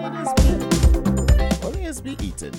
All it is be eating.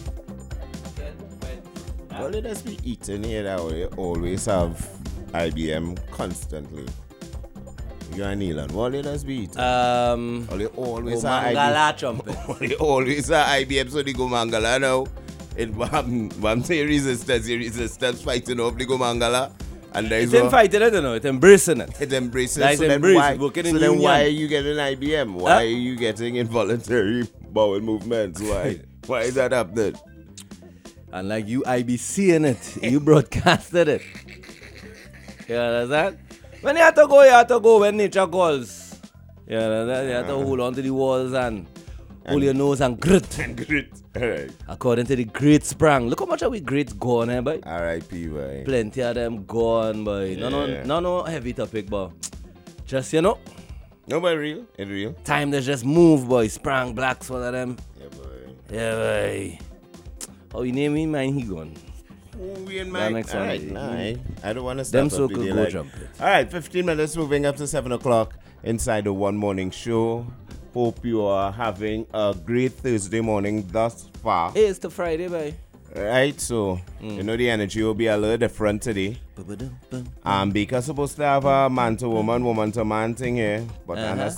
All it is be eating here that we always have IBM constantly. You and Neelan, what it has be eating? All they always have Mangala trumpet. All they always have IBM, so they go Mangala now. I'm saying resistance fighting off the go Mangala. And It's in fighting, I don't know. It's embracing it. It embraces Like so then embrace, why, working so in then union. why are you getting IBM? Why are you getting involuntary bowel movements? Why? Why is that happening? And like you, I be seeing it. You broadcasted it. You understand? When you have to go when nature calls. You understand? You have to hold on to the walls and hold your nose and grit. And grit. Alright. According to the great sprang. Look how much of we greats gone, eh, boy? R.I.P. boy. Plenty of them gone, boy. Yeah. No heavy topic, but just, you know, No, but real. It's real. time they just move, boy. Sprang Blacks, one of them. Yeah, boy. Yeah, boy. How you name him, man? He gone. Oh, we in That my... next one. Alright, nah, I don't want to stop Them up the circle day go like... jumping. Alright, 15 minutes moving up to 7 o'clock inside the One Morning Show. Hope you are having a great Thursday morning thus far. Hey, it's the Friday, boy. Right, so you know the energy will be a little different today. Because supposed to have a man to woman, woman to man thing here. But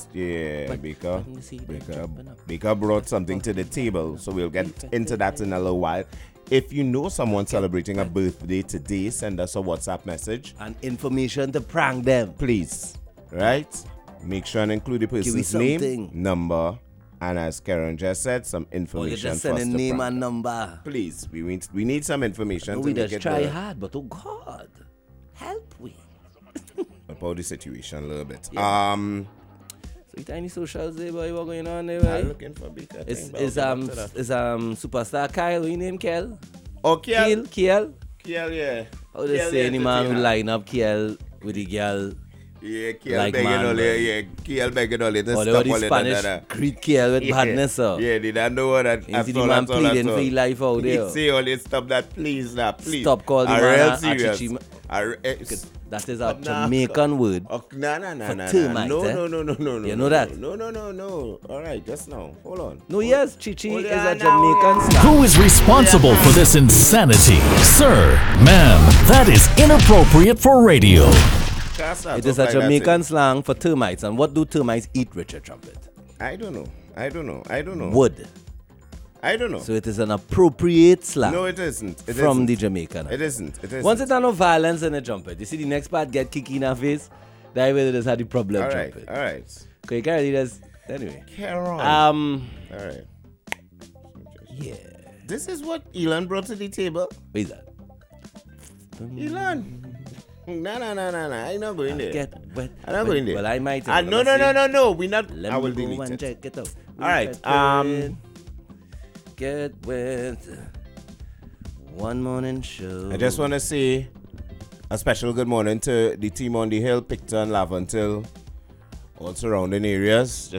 Bika brought something to the table, so we'll get into that in a little while. If you know someone celebrating a birthday today, send us a WhatsApp message. And information to prank them. Please, right? Make sure and include the me person's name, something. number, and as Karen just said, some Or you information just for us send a to name prank. and number. Please, we need some information to We make just it try the- hard, but oh God, help we. about the situation a little bit. Yeah. So tiny socials there, boy. What going on there, I'm boy? looking for bigger Is thing, but I'll get up to that. superstar Kyle? What you name Kel? Oh, Kiel. Kiel. Yeah. How they Kiel, say yeah, any man who entertainer. line up Kiel with the girl? Yeah, Kiel Like begging man, all boy. yeah, Kiel begging all it. Or Stop the all it Spanish and greet Kiel with badness, sir. Yeah, did I know that? You see the man pleading for his life out there. He say all this stuff that please, please. Stop calling I'm the man real a serious. achichi- That is a But nah. Jamaican word. Oh, no. termites, No, eh? no. You know that? No. All right, just now. Hold on. No, yes, Chichi Hold is on a now, Jamaican yeah. slang. Who is responsible for this insanity? Sir, ma'am, that is inappropriate for radio. It is a Jamaican slang for termites. And what do termites eat, Richard Trumpet? I don't know. Wood. I don't know. So it is an appropriate slang No, it isn't. It from isn't. the Jamaican. It isn't. Once it's no violence in the trumpet, you see the next part get kicked in her face, that way they just had the problem All right. trumpet. All right. Okay, you can't really just, anyway. Carry on. All All right. yeah. This is what Elon brought to the table. What is that? Elon. No. I'm not going there. Get wet. I'm not going there. Well, I might. No. We're not. Let I will me go delete and it. check it out. All right. Get wet. One morning show. I just want to say a special good morning to the team on the hill, Picton, Lavantil, all surrounding areas.